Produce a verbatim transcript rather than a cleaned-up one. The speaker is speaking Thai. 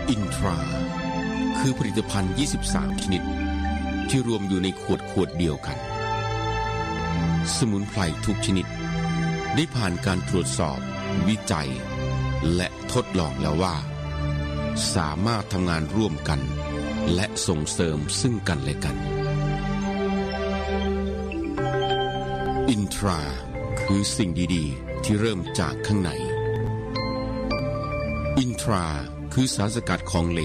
อินทราคือผลิตภัณฑ์ยี่สิบสามชนิดที่รวมอยู่ในขวดขวดเดียวกันสมุนไพรทุกชนิดได้ผ่านการตรวจสอบวิจัยและทดลองแล้วว่าสามารถทำงานร่วมกันและส่งเสริมซึ่งกันและกันอินทราคือสิ่งดีๆที่เริ่มจากข้างในอินทราคือสารสกัดของเหล